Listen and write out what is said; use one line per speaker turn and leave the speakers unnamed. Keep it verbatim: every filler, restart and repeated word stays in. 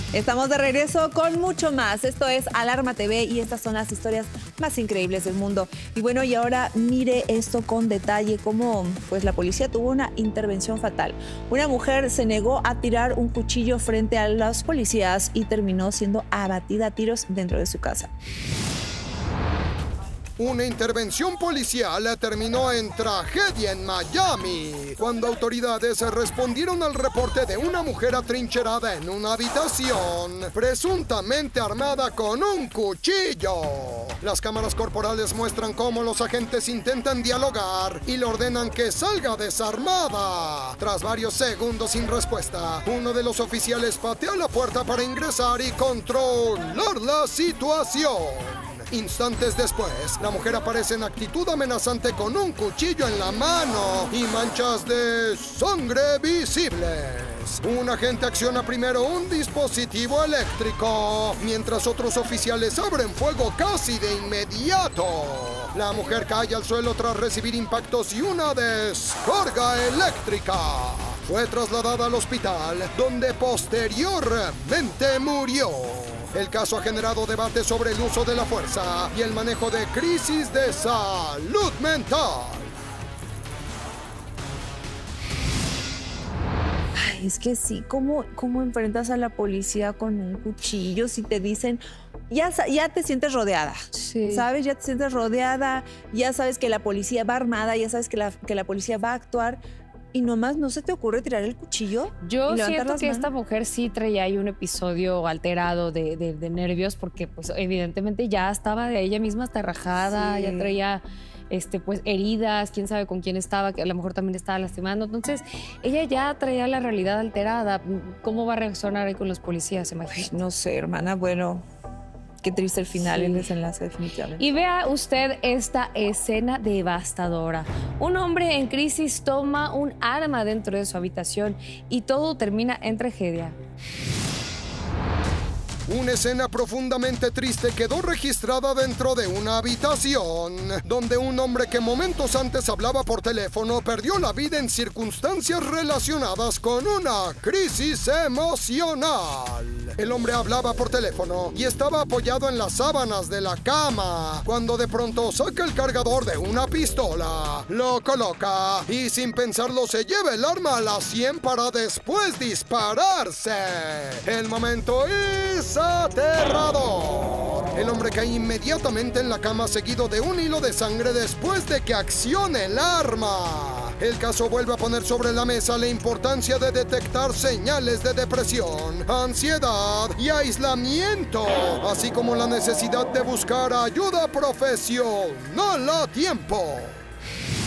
Estamos de regreso con mucho más. Esto es Alarma T V y estas son las historias más increíbles del mundo. Y bueno, y ahora mire esto con detalle, cómo pues la policía tuvo una intervención fatal. Una mujer se negó a tirar un cuchillo frente a los policías y terminó siendo abatida a tiros dentro de su casa.
Una intervención policial terminó en tragedia en Miami, cuando autoridades respondieron al reporte de una mujer atrincherada en una habitación, presuntamente armada con un cuchillo. Las cámaras corporales muestran cómo los agentes intentan dialogar y le ordenan que salga desarmada. Tras varios segundos sin respuesta, uno de los oficiales pateó la puerta para ingresar y controlar la situación. Instantes después, la mujer aparece en actitud amenazante con un cuchillo en la mano y manchas de sangre visibles. Un agente acciona primero un dispositivo eléctrico, mientras otros oficiales abren fuego casi de inmediato. La mujer cae al suelo tras recibir impactos y una descarga eléctrica. Fue trasladada al hospital, donde posteriormente murió. El caso ha generado debate sobre el uso de la fuerza y el manejo de crisis de salud mental.
Ay, es que sí, ¿cómo, cómo enfrentas a la policía con un cuchillo si te dicen, ya, ya te sientes rodeada, sí. ¿Sabes? Ya te sientes rodeada, ya sabes que la policía va armada, ya sabes que la, que la policía va a actuar. ¿Y nomás no se te ocurre tirar el cuchillo?
Yo siento que esta mujer sí traía ahí un episodio alterado de, de, de nervios, porque pues evidentemente ya estaba de ella misma hasta rajada, sí. Ya traía este, pues, heridas, quién sabe con quién estaba, que a lo mejor también estaba lastimando. Entonces, ella ya traía la realidad alterada. ¿Cómo va a reaccionar ahí con los policías, imagino?
No sé, hermana, bueno... Qué triste el final, sí. El desenlace definitivamente.
Y vea usted esta escena devastadora. Un hombre en crisis toma un arma dentro de su habitación y todo termina en tragedia.
Una escena profundamente triste quedó registrada dentro de una habitación, donde un hombre que momentos antes hablaba por teléfono perdió la vida en circunstancias relacionadas con una crisis emocional. El hombre hablaba por teléfono y estaba apoyado en las sábanas de la cama, cuando de pronto saca el cargador de una pistola, lo coloca y sin pensarlo se lleva el arma a la sien para después dispararse. El momento es aterrador. El hombre cae inmediatamente en la cama seguido de un hilo de sangre después de que accione el arma. El caso vuelve a poner sobre la mesa la importancia de detectar señales de depresión, ansiedad y aislamiento, así como la necesidad de buscar ayuda profesional a tiempo.